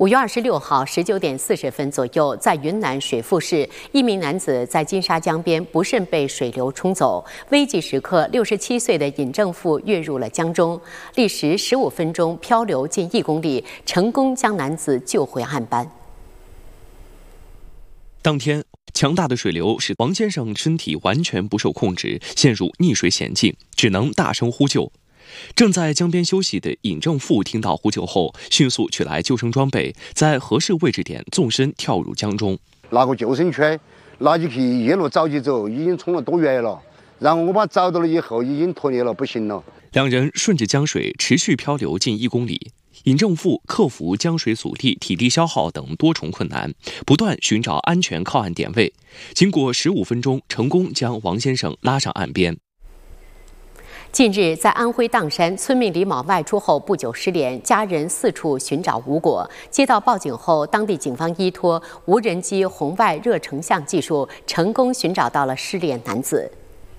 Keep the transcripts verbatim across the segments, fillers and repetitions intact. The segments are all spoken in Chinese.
五月二十六号十九点四十分左右，在云南水富市，一名男子在金沙江边不慎被水流冲走，危急时刻，六十七岁的尹正富跃入了江中，历时十五分钟漂流近一公里，成功将男子救回岸边。 当天，强大的水流使王先生身体完全不受控制，陷入溺水险境，只能大声呼救。正在江边休息的尹正富听到呼救后，迅速取来救生装备，在合适位置点纵身跳入江中。 拿个救生圈，拿起去一路找起走，已经冲了多远了？然后我把找到了以后，已经脱离了，不行了。 两人顺着江水持续漂流近一公里。尹正富克服江水阻力、体力消耗等多重困难，不断寻找安全靠岸点位。经过十五分钟，成功将王先生拉上岸边。 近日，在安徽砀山，村民李某外出后不久失联，家人四处寻找无果。接到报警后，当地警方依托无人机红外热成像技术，成功寻找到了失联男子。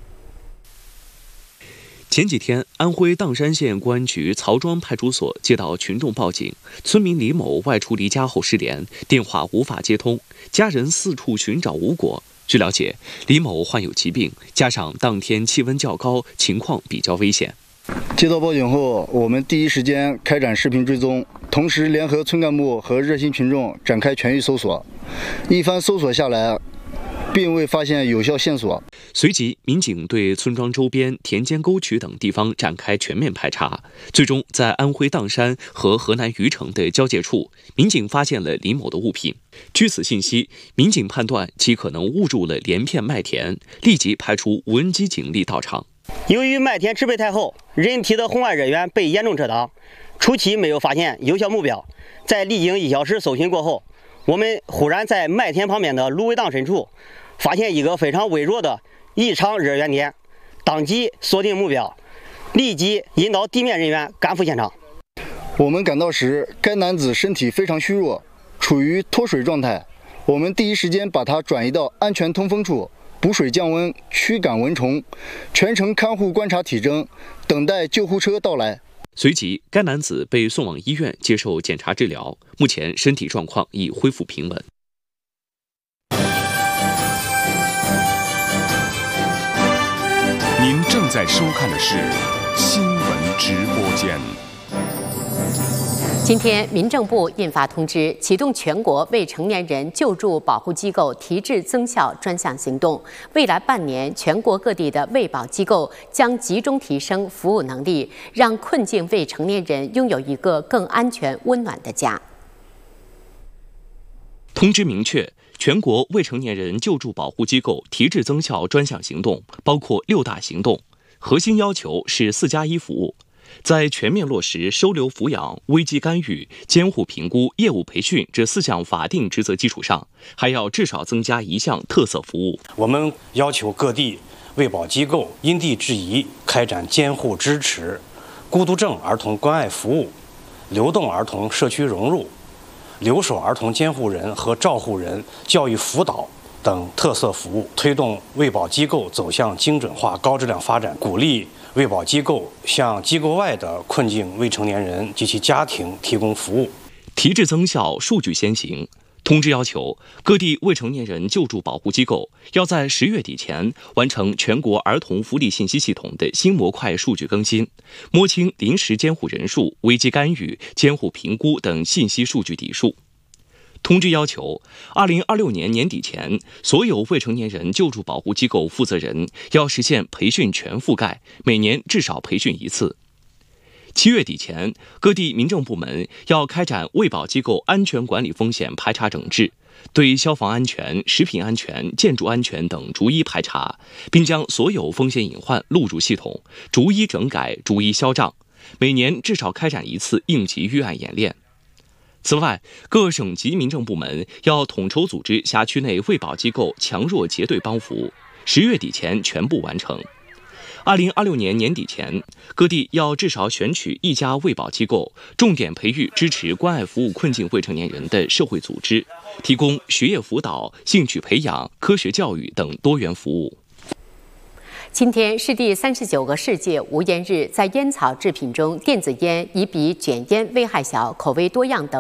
前几天，安徽砀山县公安局曹庄派出所接到群众报警，村民李某外出离家后失联，电话无法接通，家人四处寻找无果。据了解，李某患有疾病，加上当天气温较高，情况比较危险。 接到报警后，我们第一时间开展视频追踪，同时联合村干部和热心群众展开全域搜索。一番搜索下来，并未发现有效线索。 随即，民警对村庄周边田间沟渠等地方展开全面排查，最终在安徽砀山和河南虞城的交界处，民警发现了李某的物品。据此信息，民警判断其可能误入了连片麦田，立即派出无人机警力到场。 由于麦田植被太厚，人体的红外热源被严重遮挡，初期没有发现有效目标。在历经一小时搜寻过后，我们忽然在麦田旁边的芦苇荡深处发现一个非常微弱的异常热源点，当即锁定目标，立即引导地面人员赶赴现场。 我们赶到时，该男子身体非常虚弱，处于脱水状态。我们第一时间把他转移到安全通风处，补水降温，驱赶蚊虫，全程看护观察体征，等待救护车到来。 随即，该男子被送往医院接受检查治疗，目前身体状况已恢复平稳。 您正在收看的是新闻直播间。 今天，民政部印发通知，启动全国未成年人救助保护机构提质增效专项行动。未来半年，全国各地的卫保机构将集中提升服务能力，让困境未成年人拥有一个更安全、温暖的家。 通知明确，全国未成年人救助保护机构提质增效专项行动包括六大行动，核心要求是四加一服务。在全面落实收留抚养、危机干预、监护评估、业务培训这四项法定职责基础上，还要至少增加一项特色服务。 我们要求各地卫保机构因地制宜开展监护支持、孤独症儿童关爱服务、流动儿童社区融入、留守儿童监护人和照护人教育辅导等特色服务，推动卫保机构走向精准化、高质量发展，鼓励卫保机构向机构外的困境未成年人及其家庭提供服务。 提质增效，数据先行。通知要求，各地未成年人救助保护机构要在十月底前完成全国儿童福利信息系统的新模块数据更新，摸清临时监护人数、危机干预、监护评估等信息数据底数。通知要求，二零二六年年底前，所有未成年人救助保护机构负责人要实现培训全覆盖，每年至少培训一次。七月底前，各地民政部门要开展卫保机构安全管理风险排查整治，对消防安全、食品安全、建筑安全等逐一排查，并将所有风险隐患录入系统，逐一整改、逐一销账。每年至少开展一次应急预案演练。此外，各省级民政部门要统筹组织辖区内卫保机构强弱结对帮扶，十月底前全部完成。二零二六年年底前，各地要至少选取一家卫保机构，重点培育支持关爱服务困境未成年人的社会组织，提供学业辅导、兴趣培养、科学教育等多元服务。 今天是第三十九个世界无烟日，在烟草制品中，电子烟已比卷烟危害小、口味多样等